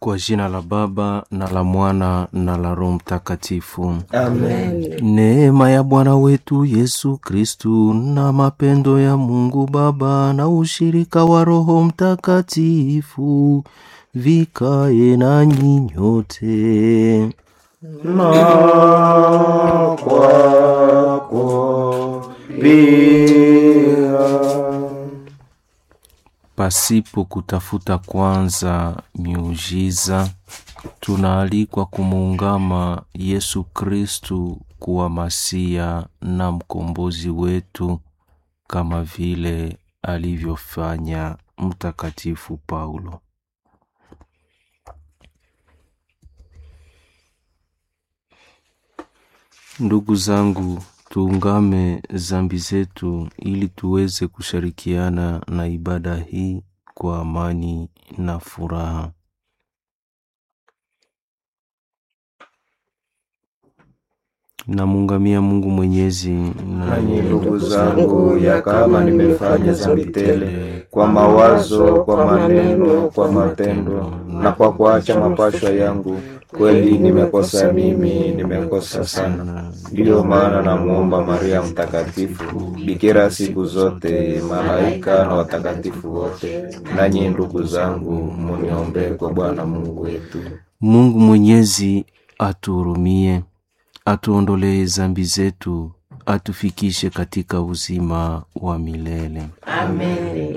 Kwa jina la Baba na la Mwana na la Roho Mtakatifu. Amen. Neema ya Bwana wetu Yesu Kristu na mapendo ya Mungu Baba na ushirika wa Roho Mtakatifu vikae nanyi nyote. Na kwako pia. Pasipo kutafuta kwanza miujiza, tunaalikwa kumuungama Yesu Kristu kuwa Masia na mkombozi wetu, kama vile alivyofanya Mtakatifu Paulo. Ndugu zangu, tuungame zambi zetu ili tuweze kushirikiana na ibada hii kwa amani na furaha. Namungamia Mungu Mwenyezi, nanyi ndugu zangu, ya kama nimefanya zambi tele kwa mawazo, kwa maneno, kwa matendo na kwa kuacha mapashwa yangu, kweli nimekosa mimi, nimekosa sana. Ndiyo maana namuomba Maria Mtakatifu, bikira siku zote, malaika na watakatifu wote, nanyi ndugu zangu, muniombee kwa Bwana Mungu wetu. Mungu Mwenyezi atuhurumie, atuondolee zambi zetu, atufikishe katika uzima wa milele. Amen.